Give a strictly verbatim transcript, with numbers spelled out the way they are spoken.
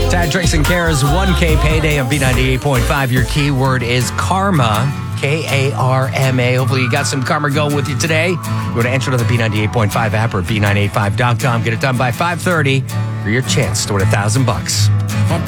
Tad, Trace, and Kara's one K payday on B ninety-eight point five. Your keyword is karma. K A R M A. Hopefully you got some karma going with you today. Go to enter to the B ninety-eight point five app or B nine eight five dot com. Get it done by five thirty for your chance to win a thousand bucks.